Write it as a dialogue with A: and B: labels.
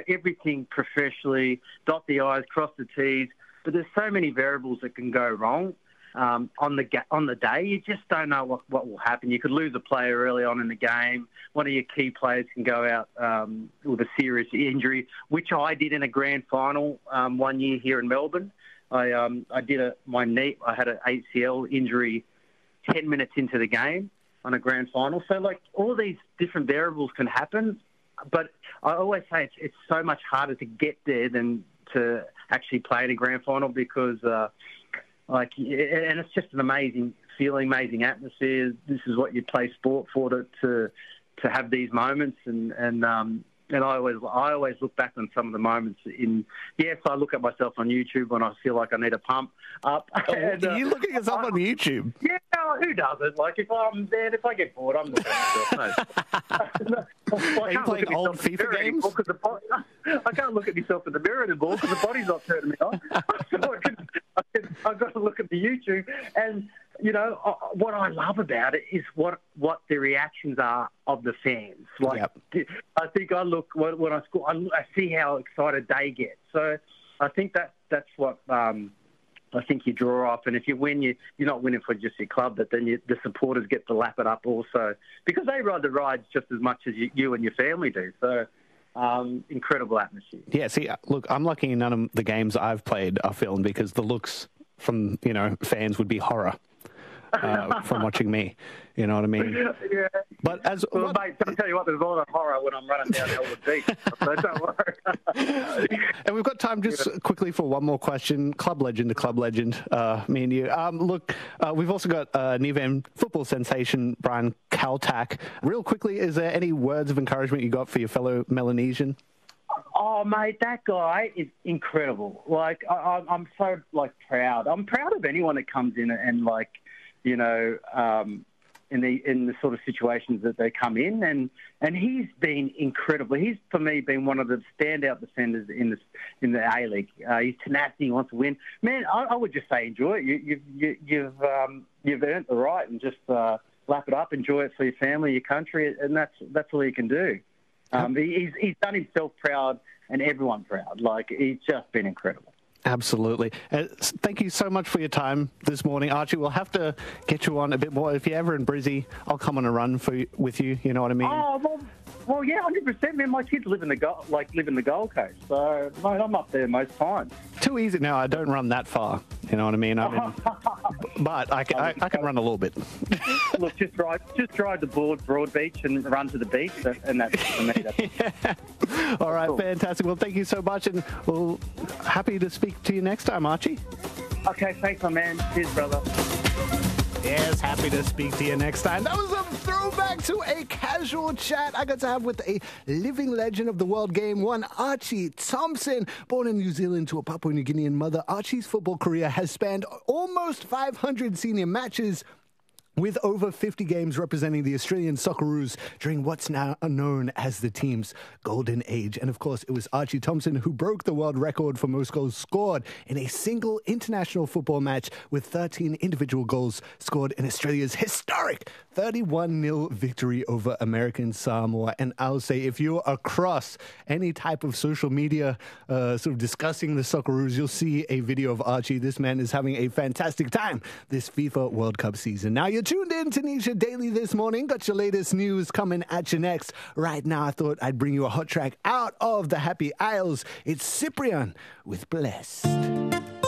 A: everything professionally, dot the I's, cross the T's. But there's so many variables that can go wrong on the day. You just don't know what will happen. You could lose a player early on in the game. One of your key players can go out with a serious injury, which I did in a grand final 1 year here in Melbourne. I did my knee. I had an ACL injury 10 minutes into the game on a grand final. So, like, all these different variables can happen. But I always say it's so much harder to get there than to actually play in a grand final because, and it's just an amazing feeling, amazing atmosphere. This is what you play sport for, to have these moments. And I always look back on some of the moments. Yes, I look at myself on YouTube when I feel like I need a pump up.
B: And, you look at yourself on YouTube?
A: Yeah, who doesn't? Like, if I'm there, if I get bored, I'm looking at myself.
B: Are you playing old FIFA games?
A: I can't look at myself in the mirror anymore because the body's not turning me on. I've got to look at the YouTube. And, you know, what I love about it is what the reactions are of the fans. Like, yep. I think I look, when I score, I see how excited they get. So I think that's what I think you draw off. And if you win, you're not winning for just your club, but then the supporters get to lap it up also because they ride the rides just as much as you and your family do. So incredible atmosphere.
B: Yeah, see, look, I'm lucky none of the games I've played are filmed because the looks from, fans would be horror. From watching me, you know what I mean?
A: Yeah.
B: But
A: mate, I'll tell you what, there's a lot of horror when I'm running down Elwood Beach, so don't worry.
B: And we've got time just quickly for one more question. Club legend to club legend, me and you. Look, we've also got Nevam football sensation, Brian Kaltak. Real quickly, is there any words of encouragement you got for your fellow Melanesian?
A: Oh, mate, that guy is incredible. Like, I'm so, proud. I'm proud of anyone that comes in and, in the sort of situations that they come in, and he's been incredible. He's, for me, been one of the standout defenders in the A-League. His tenacity, he wants to win. Man, I would just say enjoy it. You've earned the right, and just lap it up, enjoy it for your family, your country, and that's all you can do. He's done himself proud and everyone proud. Like, he's just been incredible.
B: Absolutely. Thank you so much for your time this morning, Archie. We'll have to get you on a bit more. If you're ever in Brizzy, I'll come on a run with you. You know what I mean?
A: Oh, well, yeah, 100%. Man, my kids live in the Gold Coast, so mate, I'm up there most times.
B: Too easy now. I don't run that far. You know what I mean? But I can run a little bit.
A: Look, just drive to Broadbeach and run to the beach, and that's for me.
B: Yeah. All right, cool. Fantastic. Well, thank you so much, and we'll happy to speak to you next time, Archie.
A: Okay, thanks, my man. Cheers, brother.
B: Yes, happy to speak to you next time. That was a throwback to a casual chat I got to have with a living legend of the World Game 1, Archie Thompson. Born in New Zealand to a Papua New Guinean mother, Archie's football career has spanned almost 500 senior matches, with over 50 games representing the Australian Socceroos during what's now known as the team's golden age. And of course, it was Archie Thompson who broke the world record for most goals scored in a single international football match, with 13 individual goals scored in Australia's historic 31-0 victory over American Samoa. And I'll say, if you're across any type of social media sort of discussing the Socceroos, you'll see a video of Archie. This man is having a fantastic time this FIFA World Cup season. Now, you're tuned in to Nisha Daily this morning. Got your latest news coming at you next. Right now, I thought I'd bring you a hot track out of the Happy Isles. It's Cyprian with Blessed.